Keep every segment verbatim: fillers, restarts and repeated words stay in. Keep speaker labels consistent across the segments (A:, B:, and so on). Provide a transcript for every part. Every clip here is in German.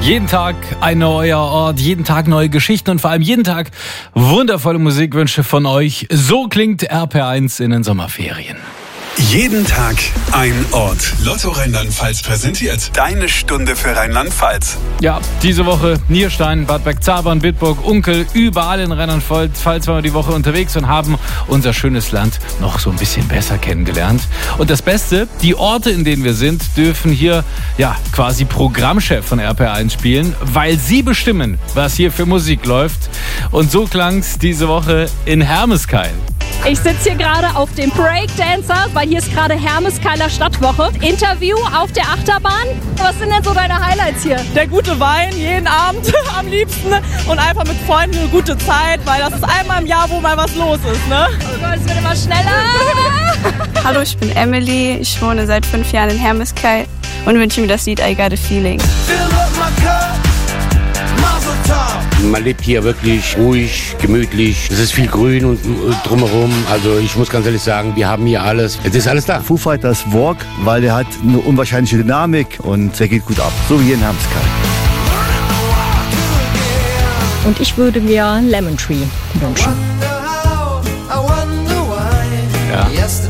A: Jeden Tag ein neuer Ort, jeden Tag neue Geschichten und vor allem jeden Tag wundervolle Musikwünsche von euch. So klingt R P R eins in den Sommerferien.
B: Jeden Tag ein Ort. Lotto Rheinland-Pfalz präsentiert deine Stunde für Rheinland-Pfalz.
A: Ja, diese Woche Nierstein, Bad Bergzabern, Bitburg, Unkel, überall in Rheinland-Pfalz waren wir die Woche unterwegs und haben unser schönes Land noch so ein bisschen besser kennengelernt. Und das Beste, die Orte, in denen wir sind, dürfen hier ja quasi Programmchef von R P R eins spielen, weil sie bestimmen, was hier für Musik läuft. Und so klang's diese Woche in Hermeskeil.
C: Ich sitze hier gerade auf dem Breakdancer, weil hier ist gerade Hermeskeiler Stadtwoche. Interview auf der Achterbahn. Was sind denn so deine Highlights hier?
D: Der gute Wein, jeden Abend am liebsten und einfach mit Freunden eine gute Zeit, weil das ist einmal im Jahr, wo mal was los ist, ne?
C: Oh Gott, es wird immer schneller.
E: Hallo, ich bin Emily, ich wohne seit fünf Jahren in Hermeskeil und wünsche mir das Lied I Got a Feeling.
F: Man lebt hier wirklich ruhig, gemütlich. Es ist viel Grün und drumherum. Also ich muss ganz ehrlich sagen, wir haben hier alles. Es ist alles da.
G: Foo Fighters Walk, weil der hat eine unwahrscheinliche Dynamik und der geht gut ab. So wie hier in Hermeskeil.
H: Und ich würde mir Lemon Tree wünschen.
A: Ja.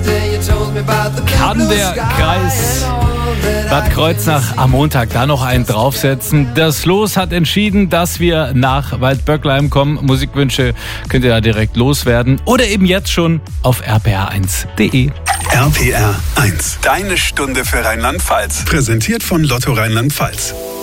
A: Kann der Kreis Bad Kreuznach am Montag da noch einen draufsetzen? Das Los hat entschieden, dass wir nach Waldböckleim kommen. Musikwünsche könnt ihr da direkt loswerden oder eben jetzt schon auf r p r eins punkt de.
B: R P R eins, deine Stunde für Rheinland-Pfalz. Präsentiert von Lotto Rheinland-Pfalz.